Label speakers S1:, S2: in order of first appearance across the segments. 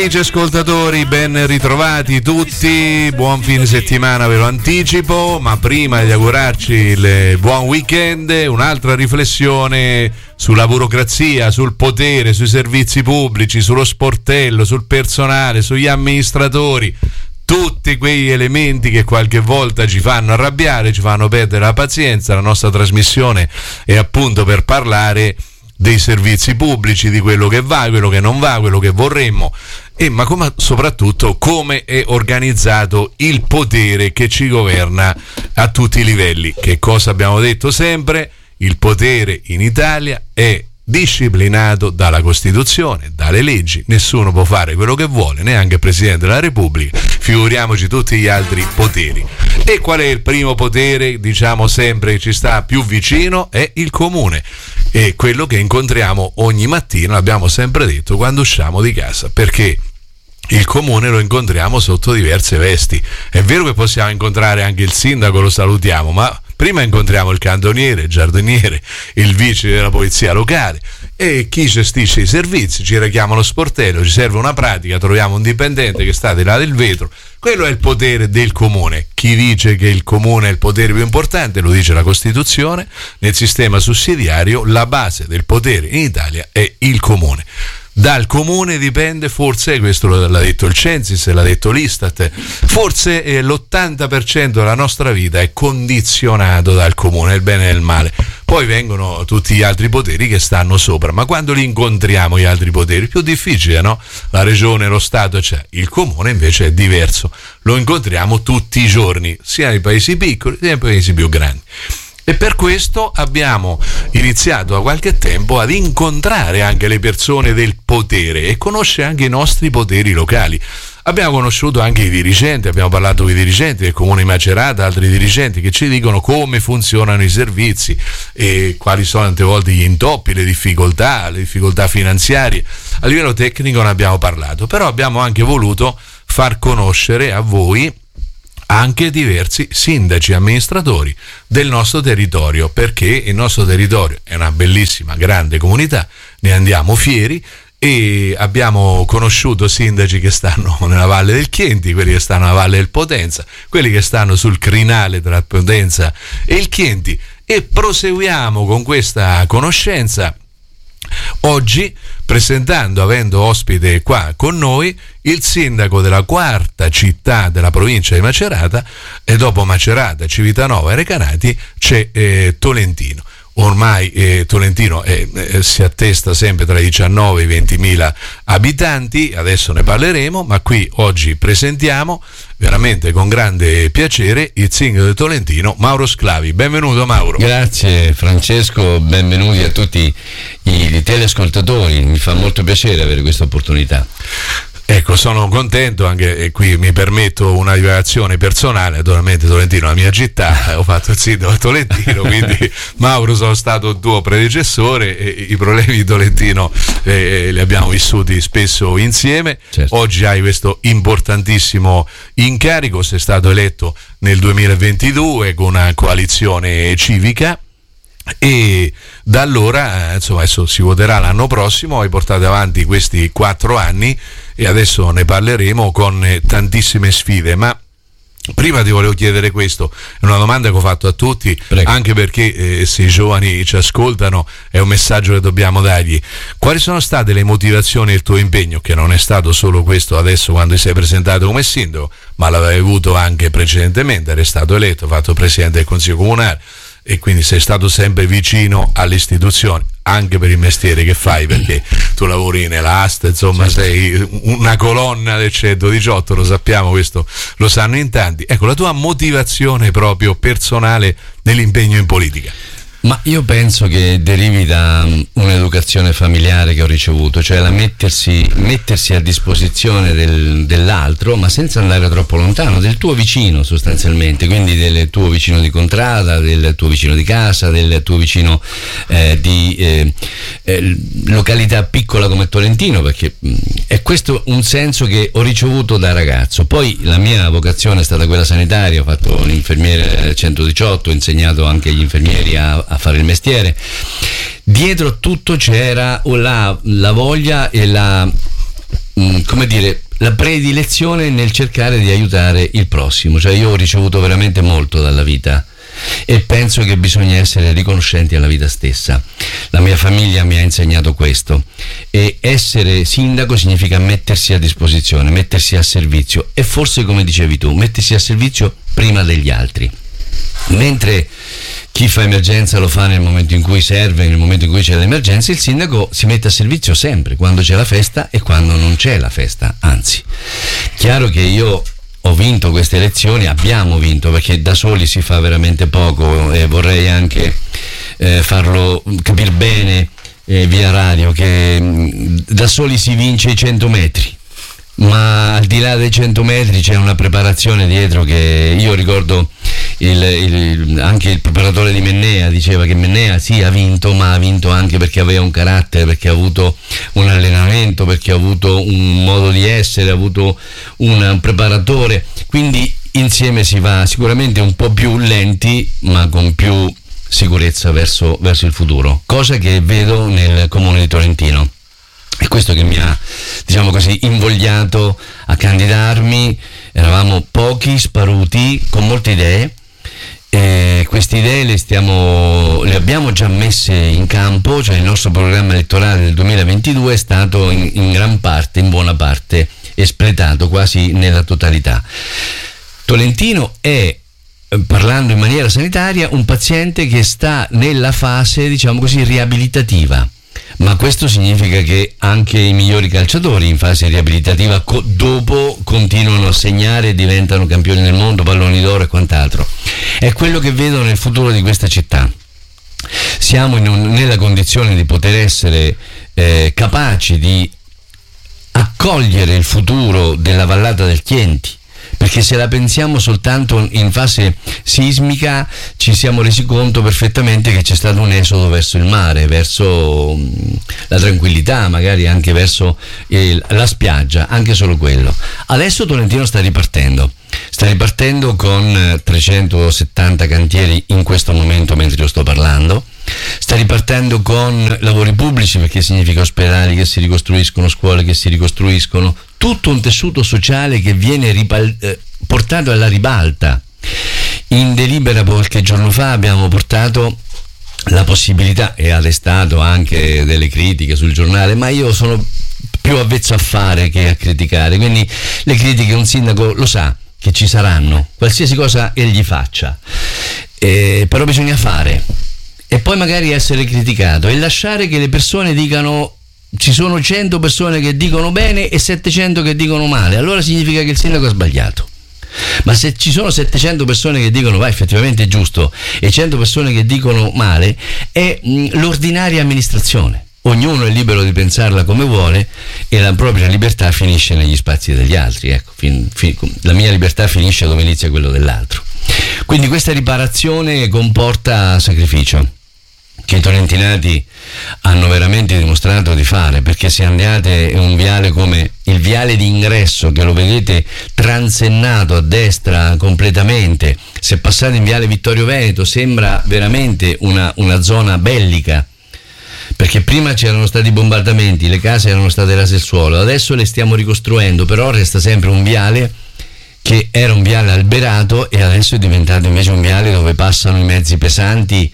S1: Amici ascoltatori, ben ritrovati tutti, buon fine settimana, ve lo anticipo, ma prima di augurarci il buon weekend, un'altra riflessione sulla burocrazia, sul potere, sui servizi pubblici, sullo sportello, sul personale, sugli amministratori, tutti quegli elementi che qualche volta ci fanno arrabbiare, ci fanno perdere la pazienza. La nostra trasmissione è appunto per parlare dei servizi pubblici, di quello che va, quello che non va, quello che vorremmo, ma soprattutto come è organizzato il potere che ci governa a tutti i livelli. Che cosa abbiamo detto sempre? Il potere in Italia è disciplinato dalla Costituzione, dalle leggi, nessuno può fare quello che vuole, neanche il Presidente della Repubblica, figuriamoci tutti gli altri poteri. E qual è il primo potere, diciamo sempre, che ci sta più vicino? È il comune, è quello che incontriamo ogni mattina, l'abbiamo sempre detto, quando usciamo di casa, perché il comune lo incontriamo sotto diverse vesti. È vero che possiamo incontrare anche il sindaco, lo salutiamo, ma prima incontriamo il cantoniere, il giardiniere, il vice della polizia locale e chi gestisce i servizi. Ci rechiamo lo sportello, ci serve una pratica, troviamo un dipendente che sta di là del vetro. Quello è il potere del comune. Chi dice che il comune è il potere più importante, lo dice la Costituzione. Nel sistema sussidiario la base del potere in Italia è il comune. Dal comune dipende, forse, questo l'ha detto il Censis, l'ha detto l'Istat, forse l'80% della nostra vita è condizionato dal comune, il bene e il male. Poi vengono tutti gli altri poteri che stanno sopra, ma quando li incontriamo gli altri poteri, più difficile, no? La regione, lo Stato, c'è. Il comune invece è diverso, lo incontriamo tutti i giorni, sia nei paesi piccoli sia nei paesi più grandi. E per questo abbiamo iniziato da qualche tempo ad incontrare anche le persone del potere e conoscere anche i nostri poteri locali. Abbiamo conosciuto anche i dirigenti, abbiamo parlato con i dirigenti del comune di Macerata, altri dirigenti che ci dicono come funzionano i servizi e quali sono tante volte gli intoppi, le difficoltà finanziarie. A livello tecnico ne abbiamo parlato, però abbiamo anche voluto far conoscere a voi anche diversi sindaci, amministratori del nostro territorio, perché il nostro territorio è una bellissima, grande comunità, ne andiamo fieri e abbiamo conosciuto sindaci che stanno nella Valle del Chienti, quelli che stanno nella Valle del Potenza, quelli che stanno sul crinale tra Potenza e il Chienti, e proseguiamo con questa conoscenza oggi presentando, avendo ospite qua con noi, il sindaco della quarta città della provincia di Macerata, e dopo Macerata, Civitanova e Recanati c'è Tolentino. Ormai Tolentino si attesta sempre tra i 19 e i 20.000 abitanti, adesso ne parleremo, ma qui oggi presentiamo veramente con grande piacere il sindaco di Tolentino, Mauro Sclavi. Benvenuto Mauro.
S2: Grazie Francesco, benvenuti a tutti i teleascoltatori, mi fa molto piacere avere questa opportunità.
S1: Ecco, sono contento anche, e qui mi permetto una divagazione personale. Naturalmente Tolentino è la mia città, ho fatto il sindaco a Tolentino, quindi Mauro, sono stato tuo predecessore e i problemi di Tolentino li abbiamo vissuti spesso insieme.
S2: Certo.
S1: Oggi hai questo importantissimo incarico, sei stato eletto nel 2022 con una coalizione civica e da allora, insomma, adesso si voterà l'anno prossimo, hai portato avanti questi 4 anni e adesso ne parleremo con tantissime sfide, ma prima ti volevo chiedere questo, è una domanda che ho fatto a tutti. Prego. Anche perché se i giovani ci ascoltano è un messaggio che dobbiamo dargli. Quali sono state le motivazioni del tuo impegno, che non è stato solo questo adesso quando ti sei presentato come sindaco, ma l'avevi avuto anche precedentemente, eri stato eletto, fatto presidente del Consiglio Comunale e quindi sei stato sempre vicino alle istituzioni, anche per il mestiere che fai, perché tu lavori nella AST, insomma, certo. Sei una colonna del 118, lo sappiamo, questo lo sanno in tanti. Ecco, la tua motivazione proprio personale nell'impegno in politica.
S2: Ma io penso che derivi da un'educazione familiare che ho ricevuto, cioè la mettersi a disposizione dell'altro, ma senza andare troppo lontano, del tuo vicino sostanzialmente, quindi del tuo vicino di contrada, del tuo vicino di casa, del tuo vicino di località piccola come Tolentino, perché è questo un senso che ho ricevuto da ragazzo. Poi la mia vocazione è stata quella sanitaria, ho fatto l'infermiere 118, ho insegnato anche agli infermieri a fare il mestiere. Dietro tutto c'era la voglia e come dire, la predilezione nel cercare di aiutare il prossimo. Cioè io ho ricevuto veramente molto dalla vita e penso che bisogna essere riconoscenti alla vita stessa. La mia famiglia mi ha insegnato questo, e essere sindaco significa mettersi a disposizione, mettersi a servizio, e forse, come dicevi tu, mettersi a servizio prima degli altri. Mentre chi fa emergenza lo fa nel momento in cui serve, nel momento in cui c'è l'emergenza, il sindaco si mette a servizio sempre, quando c'è la festa e quando non c'è la festa. Anzi, chiaro che io ho vinto queste elezioni, abbiamo vinto, perché da soli si fa veramente poco, e vorrei anche farlo capire bene via radio, che da soli si vince i 100 metri, ma al di là dei 100 metri c'è una preparazione dietro, che io ricordo anche il preparatore di Mennea diceva che Mennea sì ha vinto, ma ha vinto anche perché aveva un carattere, perché ha avuto un allenamento, perché ha avuto un modo di essere, ha avuto un preparatore, quindi insieme si va sicuramente un po' più lenti, ma con più sicurezza verso il futuro, cosa che vedo nel comune di Tolentino. È questo che mi ha, diciamo così, invogliato a candidarmi. Eravamo pochi, sparuti, con molte idee, e queste idee le abbiamo già messe in campo. Cioè il nostro programma elettorale del 2022 è stato in gran parte, in buona parte, espletato quasi nella totalità. Tolentino è, parlando in maniera sanitaria, un paziente che sta nella fase, diciamo così, riabilitativa. Ma questo significa che anche i migliori calciatori in fase riabilitativa dopo continuano a segnare e diventano campioni del mondo, palloni d'oro e quant'altro. È quello che vedo nel futuro di questa città. Siamo nella condizione di poter essere capaci di accogliere il futuro della vallata del Chienti, perché se la pensiamo soltanto in fase sismica ci siamo resi conto perfettamente che c'è stato un esodo verso il mare, verso la tranquillità, magari anche verso la spiaggia, anche solo quello. Adesso Tolentino sta ripartendo con 370 cantieri in questo momento mentre io sto parlando. Sta ripartendo con lavori pubblici, perché significa ospedali che si ricostruiscono, scuole che si ricostruiscono, tutto un tessuto sociale che viene portato alla ribalta. In delibera qualche giorno fa abbiamo portato la possibilità, e ha destato anche delle critiche sul giornale, ma io sono più avvezzo a fare che a criticare, quindi le critiche un sindaco lo sa che ci saranno, qualsiasi cosa egli faccia, però bisogna fare e poi magari essere criticato e lasciare che le persone dicano. Ci sono 100 persone che dicono bene e 700 che dicono male, allora significa che il sindaco ha sbagliato. Ma se ci sono 700 persone che dicono va, effettivamente è giusto, e 100 persone che dicono male, è l'ordinaria amministrazione. Ognuno è libero di pensarla come vuole e la propria libertà finisce negli spazi degli altri. Ecco, la mia libertà finisce dove inizia quello dell'altro. Quindi questa riparazione comporta sacrificio, che i tolentinati hanno veramente dimostrato di fare, perché se andate un viale come il viale d'ingresso, che lo vedete transennato a destra completamente, se passate in viale Vittorio Veneto sembra veramente una zona bellica, perché prima c'erano stati bombardamenti, le case erano state rase al suolo, adesso le stiamo ricostruendo, però resta sempre un viale che era un viale alberato e adesso è diventato invece un viale dove passano i mezzi pesanti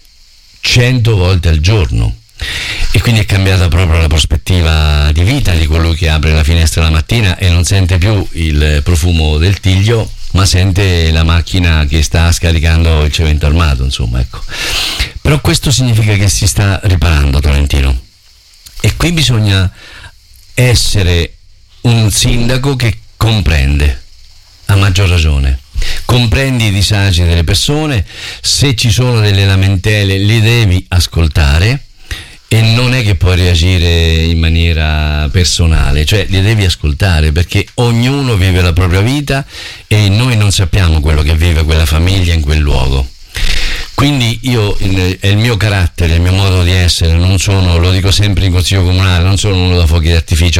S2: 100 volte al giorno, e quindi è cambiata proprio la prospettiva di vita di colui che apre la finestra la mattina e non sente più il profumo del tiglio, ma sente la macchina che sta scaricando il cemento armato, insomma, ecco. Però questo significa che si sta riparando Tolentino, e qui bisogna essere un sindaco che comprende, a maggior ragione. Comprendi i disagi delle persone, se ci sono delle lamentele le devi ascoltare e non è che puoi reagire in maniera personale, cioè le devi ascoltare, perché ognuno vive la propria vita e noi non sappiamo quello che vive quella famiglia in quel luogo. Quindi io, è il mio carattere, il mio modo di essere, non sono, lo dico sempre in consiglio comunale, non sono uno da fuochi d'artificio,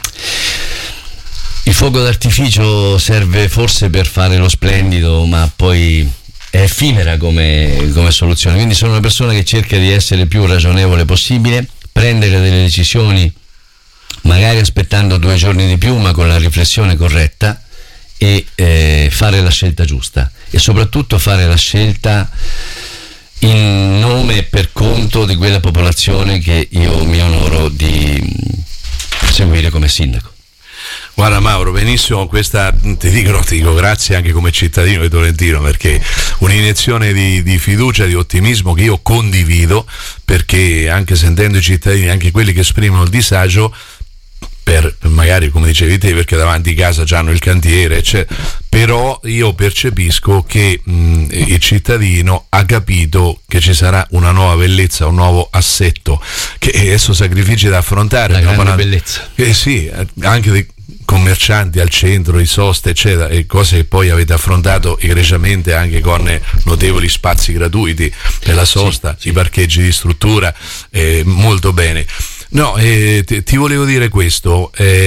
S2: il fuoco d'artificio serve forse per fare lo splendido, ma poi è effimera come soluzione. Quindi sono una persona che cerca di essere il più ragionevole possibile, prendere delle decisioni magari aspettando 2 giorni di più, ma con la riflessione corretta, e fare la scelta giusta, e soprattutto fare la scelta in nome e per conto di quella popolazione che io mi onoro di seguire come sindaco.
S1: Guarda Mauro, benissimo, questa ti dico grazie anche come cittadino di Tolentino, perché un'iniezione di fiducia, di ottimismo che io condivido, perché anche sentendo i cittadini, anche quelli che esprimono il disagio, per magari come dicevi te, perché davanti a casa già hanno il cantiere, eccetera, però io percepisco che il cittadino ha capito che ci sarà una nuova bellezza, un nuovo assetto, che adesso sacrifici da affrontare,
S2: la grande bellezza,
S1: sì, anche dei commercianti al centro, i soste, eccetera, e cose che poi avete affrontato egregiamente anche con notevoli spazi gratuiti per la sosta, sì. I parcheggi di struttura, molto bene. No, ti volevo dire questo,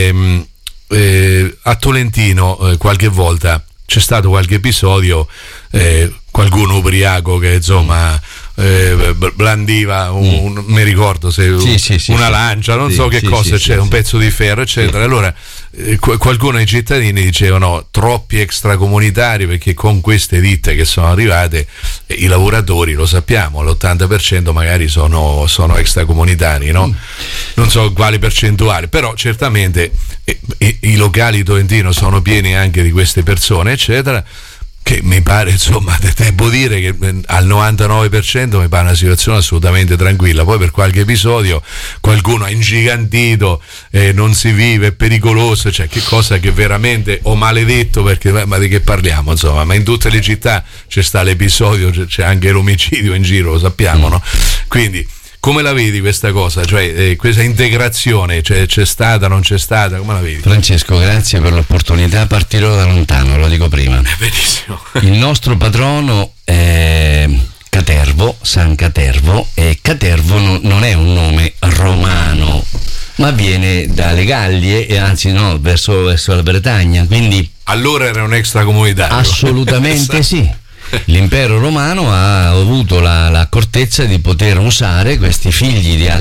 S1: a Tolentino qualche volta c'è stato qualche episodio, qualcuno ubriaco che insomma blandiva mi ricordo se una lancia, non so che cosa c'era, un pezzo di ferro, eccetera. Allora qualcuno dei cittadini dicevano troppi extracomunitari, perché con queste ditte che sono arrivate i lavoratori, lo sappiamo, l'80% magari sono extracomunitari, no? Non so quali percentuali, però certamente i locali tolentino sono pieni anche di queste persone, eccetera, che mi pare, insomma, devo dire che al 99% mi pare una situazione assolutamente tranquilla. Poi per qualche episodio qualcuno ha ingigantito, non si vive, è pericoloso, cioè che cosa che veramente ho maledetto, perché ma di che parliamo, insomma, ma in tutte le città c'è sta l'episodio, c'è anche l'omicidio in giro, lo sappiamo, no? Quindi come la vedi questa cosa? Cioè questa integrazione c'è stata, non c'è stata? Come la vedi?
S2: Francesco, grazie per l'opportunità. Partirò da lontano, lo dico prima.
S1: Benissimo.
S2: Il nostro patrono è Catervo, San Catervo, e Catervo non è un nome romano, ma viene dalle Gallie, e anzi no, verso la Bretagna, quindi
S1: allora era un extracomunitario.
S2: Assolutamente sì. L'impero romano ha avuto l'accortezza di poter usare questi figli di